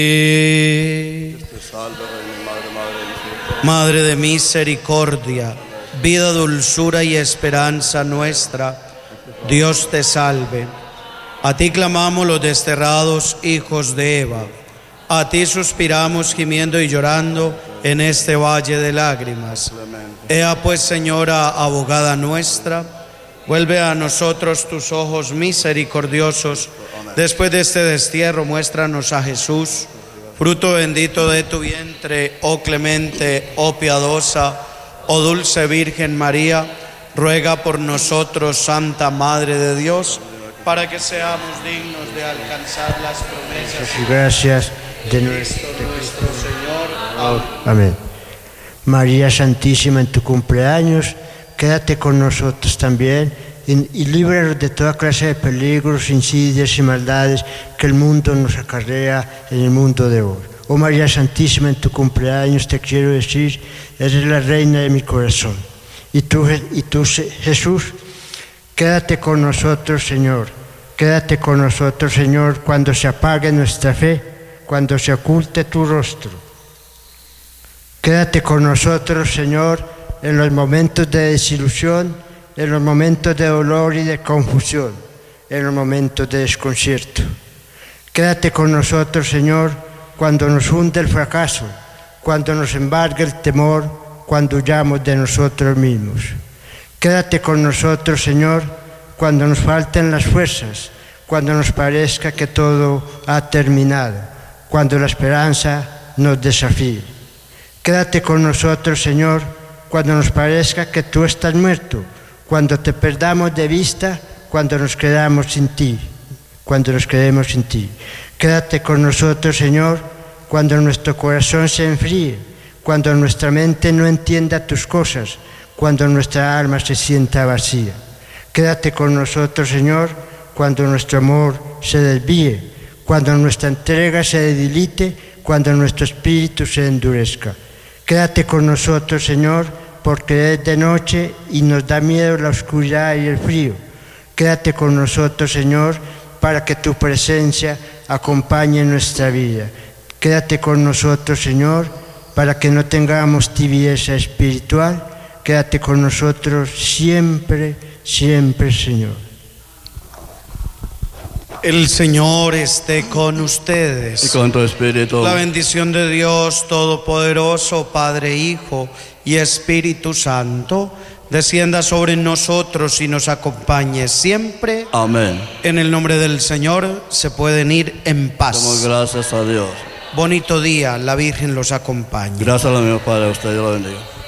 Dios te salve, Reina y Madre de misericordia, vida, dulzura y esperanza nuestra. Dios te salve. A ti clamamos los desterrados hijos de Eva. A ti suspiramos gimiendo y llorando en este valle de lágrimas. Ea pues, Señora, abogada nuestra, vuelve a nosotros tus ojos misericordiosos. Después de este destierro, muéstranos a Jesús, fruto bendito de tu vientre, oh clemente, oh piadosa, oh dulce Virgen María. Ruega por nosotros, Santa Madre de Dios, para que seamos dignos de alcanzar las promesas y gracias de nuestro Señor. Amén. María Santísima, en tu cumpleaños, quédate con nosotros también y líbranos de toda clase de peligros, insidias y maldades que el mundo nos acarrea en el mundo de hoy. Oh María Santísima, en tu cumpleaños te quiero decir, eres la reina de mi corazón. Y tú, Jesús, quédate con nosotros, Señor. Quédate con nosotros, Señor, cuando se apague nuestra fe, cuando se oculte tu rostro. Quédate con nosotros, Señor, en los momentos de desilusión, en los momentos de dolor y de confusión, en los momentos de desconcierto. Quédate con nosotros, Señor, cuando nos hunde el fracaso, cuando nos embarga el temor, cuando huyamos de nosotros mismos. Quédate con nosotros, Señor, cuando nos falten las fuerzas, cuando nos parezca que todo ha terminado, cuando la esperanza nos desafíe. Quédate con nosotros, Señor, cuando nos parezca que tú estás muerto, cuando te perdamos de vista, cuando nos quedamos sin ti, Quédate con nosotros, Señor, cuando nuestro corazón se enfríe, cuando nuestra mente no entienda tus cosas, cuando nuestra alma se sienta vacía. Quédate con nosotros, Señor, cuando nuestro amor se desvíe, cuando nuestra entrega se debilite, cuando nuestro espíritu se endurezca. Quédate con nosotros, Señor, porque es de noche y nos da miedo la oscuridad y el frío. Quédate con nosotros, Señor, para que tu presencia acompañe nuestra vida. Quédate con nosotros, Señor, para que no tengamos tibieza espiritual. Quédate con nosotros siempre, siempre, Señor. El Señor esté con ustedes. Y con tu espíritu. La bendición de Dios Todopoderoso, Padre, Hijo y Espíritu Santo, descienda sobre nosotros y nos acompañe siempre. Amén. En el nombre del Señor se pueden ir en paz. Damos gracias a Dios. Bonito día, la Virgen los acompañe. Gracias a Dios Padre, a usted Dios lo bendiga.